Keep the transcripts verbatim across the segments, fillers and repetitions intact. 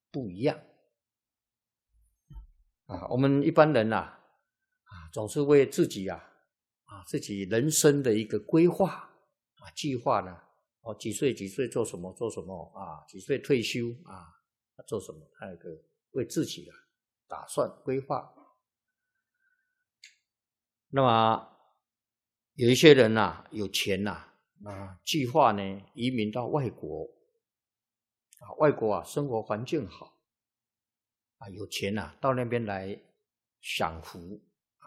不一样啊。我们一般人啊，啊总是为自己啊啊自己人生的一个规划啊计划呢，哦几岁几岁做什么做什么啊，几岁退休啊做什么，还有一个为自己啊打算规划。那么有一些人啊有钱呐、啊，啊计划呢移民到外国啊，外国啊生活环境好啊，有钱呐、啊、到那边来享福啊。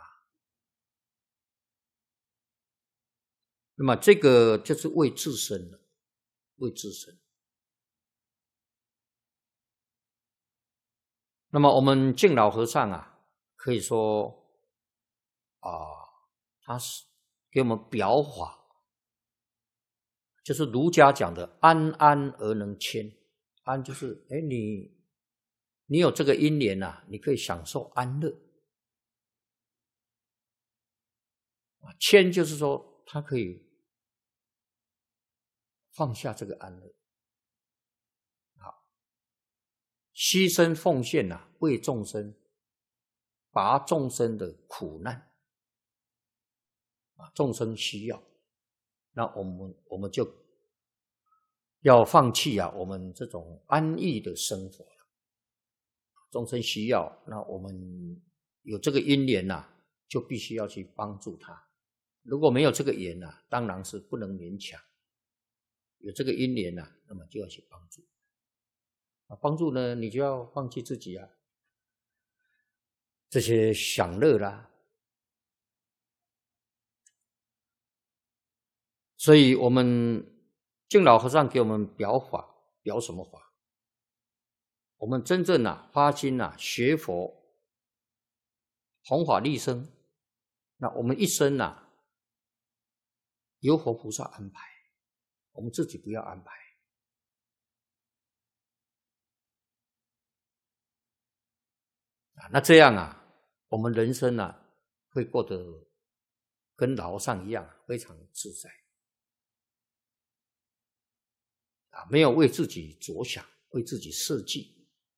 那么这个就是为自身的，为自身。那么我们敬老和尚啊，可以说啊，他是给我们表法，就是儒家讲的安安而能谦。安就是哎，你你有这个因缘啊，你可以享受安乐。谦就是说他可以放下这个安乐，好，牺牲奉献啊，为众生，拔众生的苦难啊，众生需要，那我们我们就要放弃啊，我们这种安逸的生活了。众生需要，那我们有这个因缘呐、啊，就必须要去帮助他。如果没有这个缘呐、啊，当然是不能勉强。有这个因缘呐、啊，那么就要去帮助。啊，帮助呢，你就要放弃自己啊，这些享乐啦。所以我们敬老和尚给我们表法，表什么法？我们真正啊发心啊学佛，弘法利生，那我们一生啊由佛菩萨安排，我们自己不要安排。啊，那这样啊，我们人生啊会过得跟老和尚一样，非常自在。啊，没有为自己着想，为自己设计。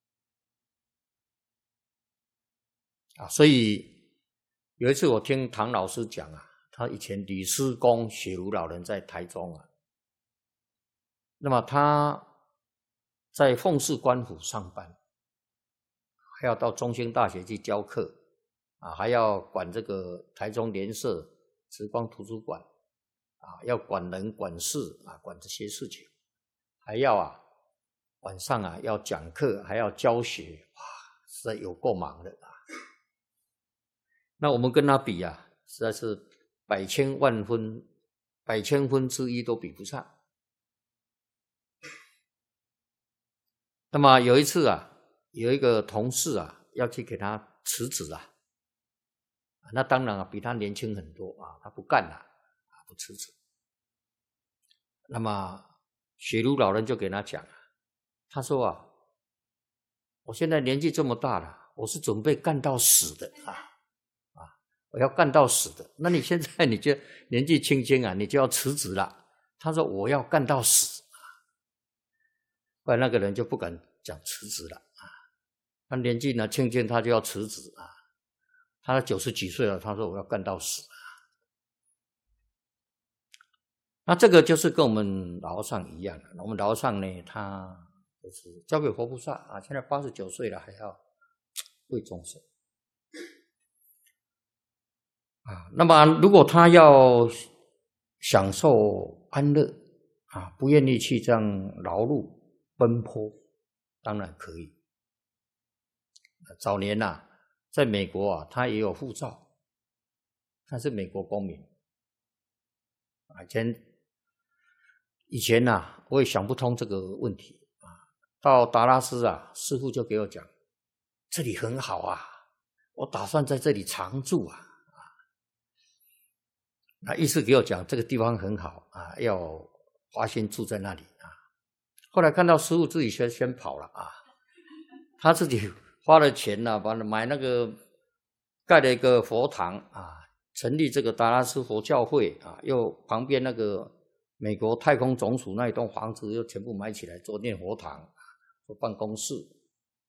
啊，所以有一次我听唐老师讲啊，他以前吕师公雪茹老人在台中啊，那么他在奉祀官府上班，还要到中兴大学去教课啊，还要管这个台中联社慈光图书馆啊，要管人管事啊，管这些事情，还要啊晚上啊要讲课，还要教学，哇，实在有够忙的啊。那我们跟他比啊，实在是百千万分、百千分之一都比不上。那么有一次啊，有一个同事啊，要去给他辞职啊，那当然啊，比他年轻很多啊，他不干了啊，不辞职。那么雪茹老人就给他讲，他说啊，我现在年纪这么大了，我是准备干到死的啊。我要干到死的，那你现在你就年纪轻轻啊，你就要辞职了。他说我要干到死，后来那个人就不敢讲辞职了啊。他年纪呢轻轻，他就要辞职啊。他九十几岁了，他说我要干到死。那这个就是跟我们老和尚一样的，我们老和尚呢，他就是交给活菩萨啊，现在八十九岁了，还要为众生。啊，那么如果他要享受安乐啊，不愿意去这样劳碌奔波，当然可以。早年呐、啊，在美国啊，他也有护照，他是美国公民。以前以前呐、啊，我也想不通这个问题啊。到达拉斯啊，师父就给我讲，这里很好啊，我打算在这里常住啊。那意思给我讲这个地方很好啊，要花心住在那里啊。后来看到师父自己先先跑了啊，他自己花了钱啊，把买那个盖了一个佛堂啊，成立这个达拉斯佛教会啊，又旁边那个美国太空总署那一栋房子又全部买起来做念佛堂，做办公室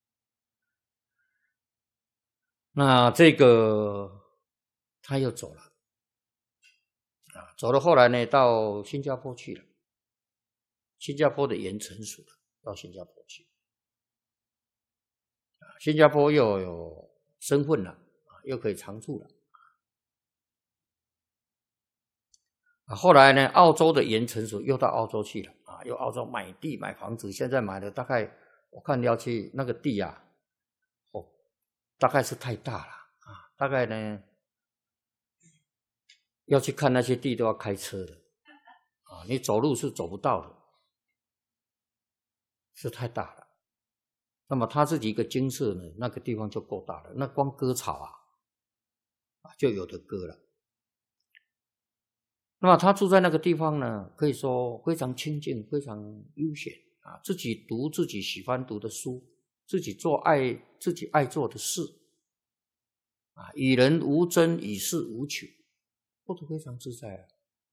那这个他又走了啊，走了，后来呢，到新加坡去了。新加坡的盐成熟了，到新加坡去。新加坡又有身份了，又可以常住了。后来呢，澳洲的盐成熟，又到澳洲去了啊，又澳洲买地买房子，现在买的大概我看要去那个地啊，哦，大概是太大了啊，大概呢要去看那些地都要开车的啊，你走路是走不到的，是太大了。那么他自己一个精舍呢，那个地方就够大了，那光割草啊，就有的割了。那么他住在那个地方呢，可以说非常清静，非常悠闲啊，自己读自己喜欢读的书，自己做爱自己爱做的事啊，与人无争，与世无求，过得非常自在啊。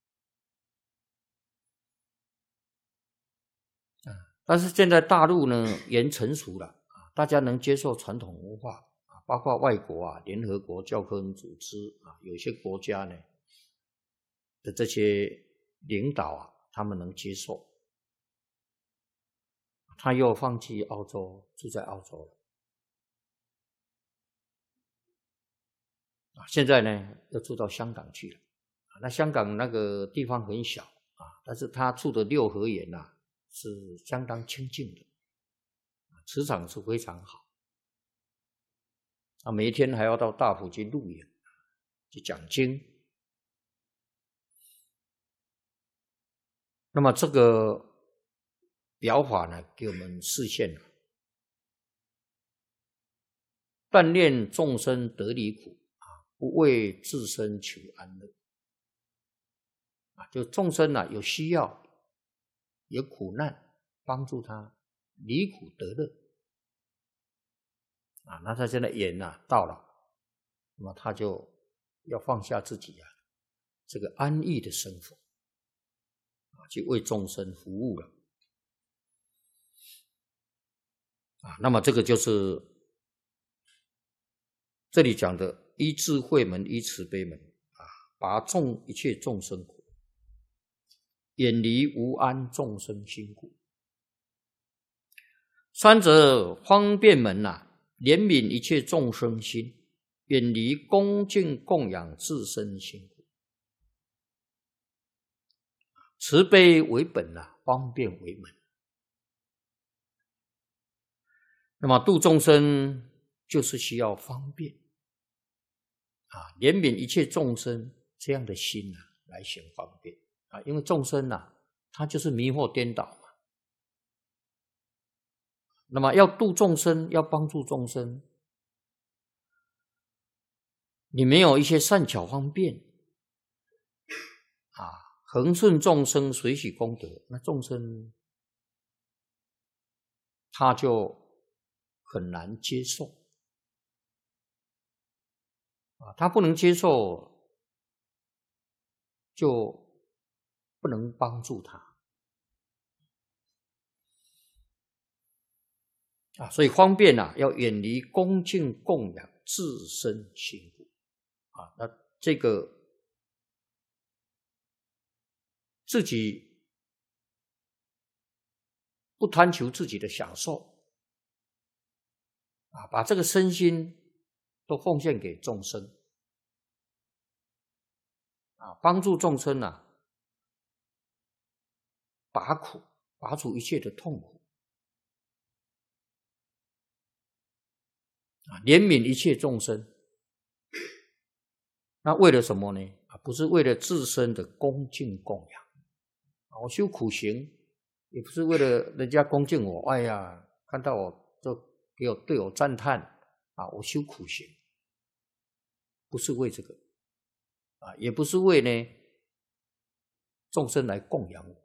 啊，但是现在大陆呢，盐成熟了啊，大家能接受传统文化啊，包括外国啊，联合国教科文组织啊，有些国家呢的这些领导啊，他们能接受，他又放弃澳洲，住在澳洲了。啊，现在呢又住到香港去了。啊，那香港那个地方很小啊，但是他住的六合园啊是相当清静的，磁场是非常好。啊，每一天还要到大埔去录影，去讲经。那么这个表法呢，给我们示现了，但愿众生得离苦啊，不为自身求安乐啊，就众生啊有需要，有苦难，帮助他离苦得乐啊。那他现在缘啊到了，那么他就要放下自己啊这个安逸的生活啊，去为众生服务了啊。那么这个就是这里讲的依智慧门，依慈悲门啊，拔众一切众生苦，远离无安众生心故。三则方便门啊，怜悯一切众生心，远离恭敬供养自身心故。慈悲为本啊，方便为门。那么度众生就是需要方便啊，怜悯一切众生这样的心啊，来行方便啊，因为众生啊，他就是迷惑颠倒嘛。那么要度众生，要帮助众生，你没有一些善巧方便啊，恒顺众生，随喜功德，那众生他就很难接受啊，他不能接受，就不能帮助他啊。所以方便啊，要远离恭敬供养自身心故啊。那这个自己不贪求自己的享受啊，把这个身心都奉献给众生啊，帮助众生啊，拔苦，拔除一切的痛苦啊，怜悯一切众生。那为了什么呢？啊，不是为了自身的恭敬供养啊，我修苦行也不是为了人家恭敬我，哎呀，看到我就给我对我赞叹啊，我修苦行不是为这个啊，也不是为呢众生来供养我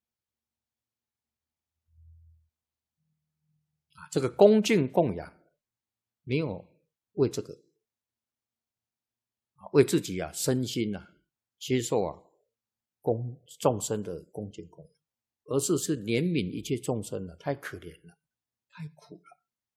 啊，这个恭敬供养没有为这个啊，为自己啊身心啊接受啊供众生的恭敬供养，而是是怜悯一切众生啊，太可怜了，太苦了